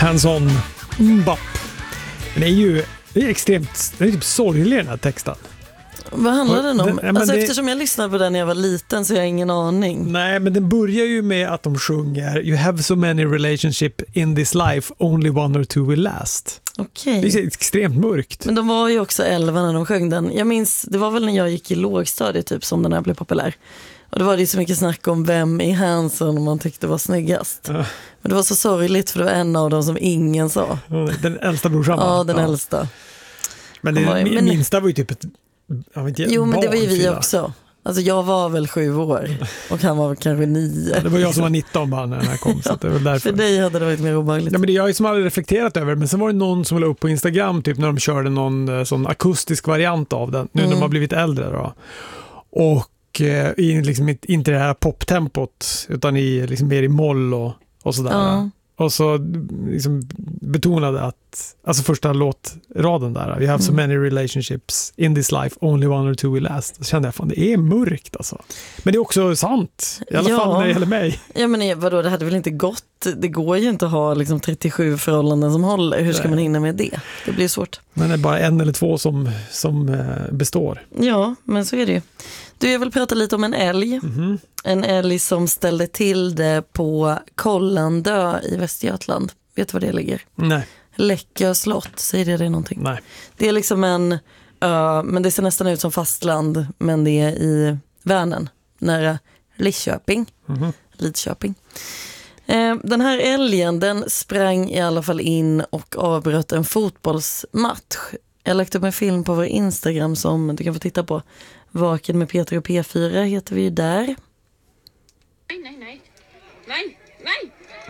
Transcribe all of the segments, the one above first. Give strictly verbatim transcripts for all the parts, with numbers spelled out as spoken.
Hands-on bop. Men det är ju det är extremt det är typ sorglig den här texten. Vad handlar den om? Den, alltså det, eftersom jag lyssnade på den när jag var liten så har jag ingen aning. Nej, men den börjar ju med att de sjunger You have so many relationship in this life, only one or two will last. Okej. Det är extremt mörkt. Men de var ju också elva när de sjöng den. Jag minns, det var väl när jag gick i lågstadiet typ som den här blev populär. Och det var det så mycket snack om vem i Hanson man tyckte var snyggast. Uh. Men det var så sorgligt för det var en av dem som ingen sa. Den äldsta brorsan. Ja, den ja. äldsta. Men det var, men, minsta var ju typ ett jag vet inte, jo, men det var ju vi fyra. också. Alltså jag var väl sju år och han var kanske nio. Ja, det var jag som var nitton bara när den här kom. Så det var därför. För dig hade det varit mer obehagligt. Ja, men det jag har ju som aldrig reflekterat över. Men sen var det någon som la upp på Instagram typ när de körde någon sån akustisk variant av den. Nu mm. när de har blivit äldre då. Och eh, i liksom inte det här poptempot utan i liksom mer i moll och, och sådär. Ja. Och så liksom betonade att alltså första låtraden där You have so many relationships in this life, only one or two will last. Så kände jag fan, det är mörkt alltså. Men det är också sant. I alla ja. fall när det gäller mig. Ja, men vadå, det hade väl inte gått. Det går ju inte att ha liksom trettiosju förhållanden som håller. Hur ska Nej. man hinna med det? Det blir svårt. Men det är bara en eller två som, som består. Ja, men så är det ju. Du, jag vill prata lite om en älg. Mm-hmm. En älg som ställde till det på Kollandö i Västergötland. Vet du var det ligger? Nej. Läckö slott, säger det, det någonting? Nej. Det är liksom en ö, men det ser nästan ut som fastland, men det är i Vänern, nära Lidköping. Mm-hmm. Lidköping. Eh, den här älgen, den sprang i alla fall in och avbröt en fotbollsmatch. Jag lagt upp en film på vår Instagram som du kan få titta på. Vaken med Peter och P fyra heter vi ju där. Nej, nej, nej. Nej, nej.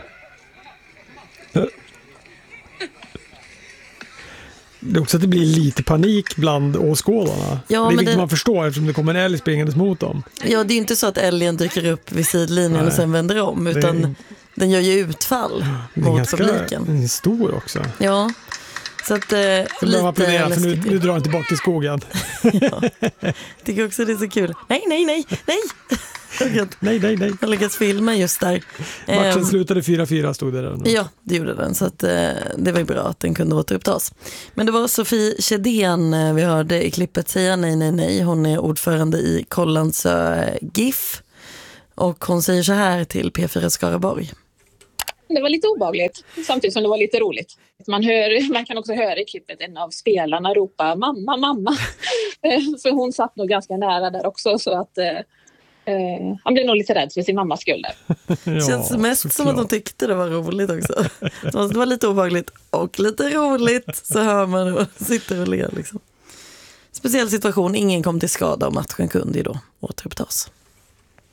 Det är också att det blir lite panik bland åskådarna. Ja, det är vilket det... man förstår eftersom det kommer en älg springandes mot dem. Ja, det är ju inte så att älgen dyker upp vid sidlinjen Nej. och sen vänder om. Utan är... den gör ju utfall mot ganska... publiken. Den är stor också. Ja. Så att, eh, så lite planera, för nu, nu drar den tillbaka till skogen. Ja. Jag tycker också det är så kul. Nej, nej, nej, nej. nej, nej, nej. Jag lyckats filma just där. Matchen um, slutade fyra fyra stod det där. Ja, det gjorde den. Så att, eh, det var ju bra att den kunde återupptas. Men det var Sofie Kedén eh, vi hörde i klippet säga nej, nej, nej. Hon är ordförande i Kollandsö GIF. Och hon säger så här till P fyra Skaraborg. Det var lite obehagligt, samtidigt som det var lite roligt. Man, hör, man kan också höra i klippet en av spelarna ropa mamma, mamma. Så hon satt nog ganska nära där också, så att eh, han blev nog lite rädd för sin mammas skull där. Det ja, känns mest såklart. Som att de tyckte det var roligt också. Det var lite obehagligt och lite roligt, så hör man och sitter och ler liksom. Speciell situation, ingen kom till skada och matchen kunde ju då återupptas.